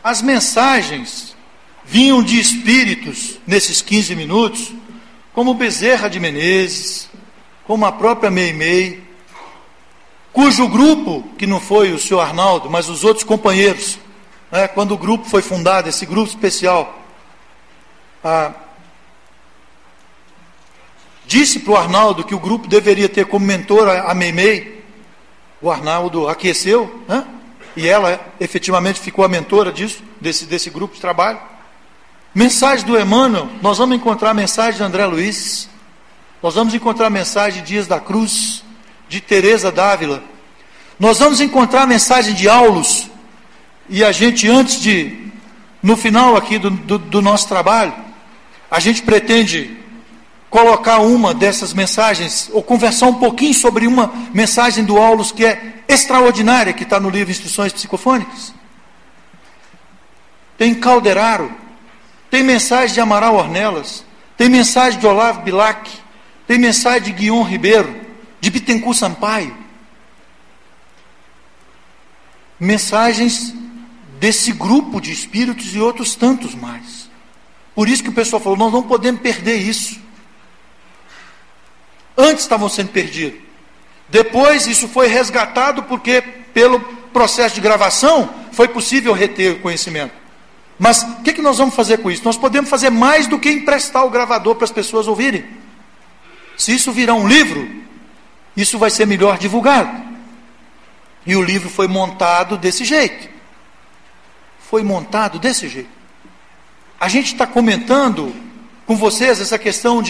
As mensagens vinham de espíritos, nesses 15 minutos, como Bezerra de Menezes, como a própria Meimei, cujo grupo, que não foi o senhor Arnaldo, mas os outros companheiros, quando o grupo foi fundado, esse grupo especial, disse para o Arnaldo que o grupo deveria ter como mentora a Meimei. O Arnaldo aqueceu, e ela efetivamente ficou a mentora desse grupo de trabalho. Mensagem do Emmanuel, nós vamos encontrar mensagem de André Luiz, nós vamos encontrar mensagem de Dias da Cruz, de Teresa d'Ávila, nós vamos encontrar mensagem de Aulus, e a gente no final aqui do nosso trabalho, a gente pretende colocar uma dessas mensagens, ou conversar um pouquinho sobre uma mensagem do Aulus que é extraordinária, que está no livro Instruções Psicofônicas. Tem Calderaro, tem mensagem de Amaral Ornelas, tem mensagem de Olavo Bilac, tem mensagem de Guion Ribeiro, de Bittencourt Sampaio. Mensagens desse grupo de espíritos e outros tantos mais. Por isso que o pessoal falou, nós não podemos perder isso. Antes estavam sendo perdidos. Depois isso foi resgatado porque, pelo processo de gravação, foi possível reter o conhecimento. Mas o que nós vamos fazer com isso? Nós podemos fazer mais do que emprestar o gravador para as pessoas ouvirem. Se isso virar um livro, isso vai ser melhor divulgado. E o livro foi montado desse jeito. Foi montado desse jeito. A gente está comentando com vocês essa questão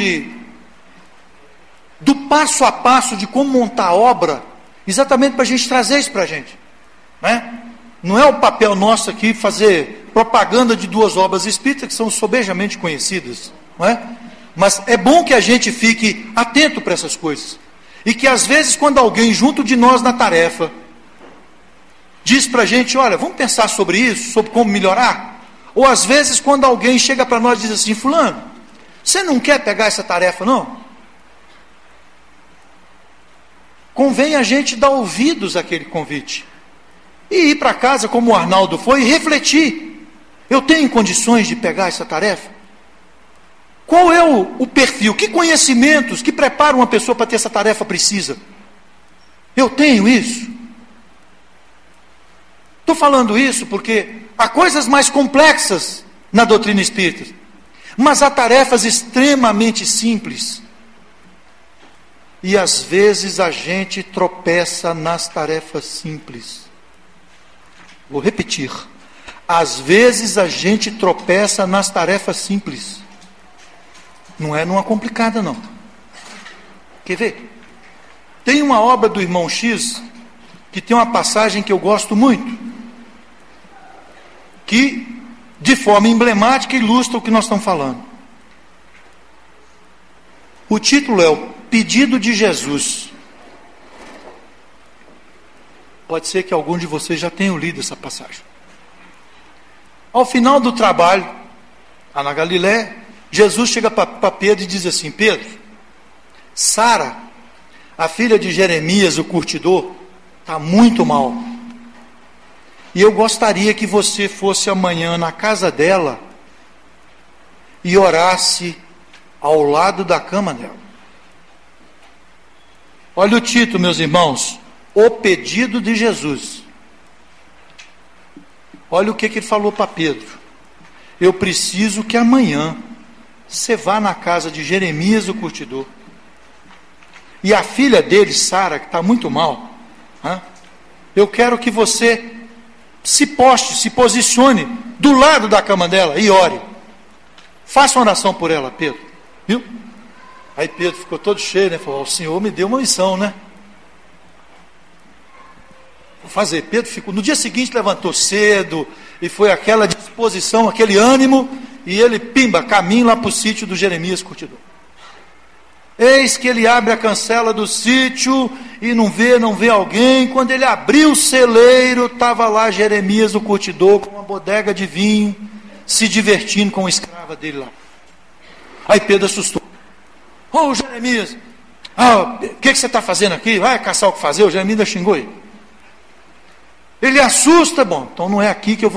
do passo a passo de como montar a obra, exatamente para a gente trazer isso para a gente. Não é o papel nosso aqui fazer propaganda de duas obras espíritas que são sobejamente conhecidas, não é? Mas é bom que a gente fique atento para essas coisas. E que às vezes quando alguém junto de nós na tarefa diz para a gente, olha, vamos pensar sobre isso, sobre como melhorar. Ou às vezes quando alguém chega para nós e diz assim, fulano, você não quer pegar essa tarefa não? Convém a gente dar ouvidos àquele convite. E ir para casa, como o Arnaldo foi, e refletir. Eu tenho condições de pegar essa tarefa? Qual é o perfil? Que conhecimentos, que preparo uma pessoa para ter essa tarefa precisa? Eu tenho isso? Estou falando isso porque há coisas mais complexas na doutrina espírita, mas há tarefas extremamente simples. E às vezes a gente tropeça nas tarefas simples. Vou repetir. Às vezes a gente tropeça nas tarefas simples. Não é numa complicada, não. Quer ver? Tem uma obra do irmão X, que tem uma passagem que eu gosto muito, que, de forma emblemática, ilustra o que nós estamos falando. O título é o Pedido de Jesus. Pode ser que algum de vocês já tenham lido essa passagem. Ao final do trabalho, lá na Galiléia, Jesus chega para Pedro e diz assim, Pedro, Sara, a filha de Jeremias, o curtidor, está muito mal. E eu gostaria que você fosse amanhã na casa dela e orasse ao lado da cama dela. Olha o título, meus irmãos, O Pedido de Jesus. Olha o que ele falou para Pedro. Eu preciso que amanhã você vá na casa de Jeremias, o curtidor, e a filha dele, Sara, que está muito mal, eu quero que você se poste, se posicione do lado da cama dela e ore. Faça uma oração por ela, Pedro. Viu? Aí Pedro ficou todo cheio, né? Falou, o Senhor me deu uma missão, né? Vou fazer. Pedro ficou, no dia seguinte levantou cedo, e foi aquela disposição, aquele ânimo, e ele, pimba, caminho lá para o sítio do Jeremias curtidor. Eis que ele abre a cancela do sítio, e não vê alguém. Quando ele abriu o celeiro, estava lá Jeremias o curtidor, com uma bodega de vinho, se divertindo com a escrava dele lá. Aí Pedro assustou. Ô Jeremias, o que você está fazendo aqui? Vai caçar o que fazer? O Jeremias ainda xingou ele. Ele assusta, bom, então não é aqui que eu vou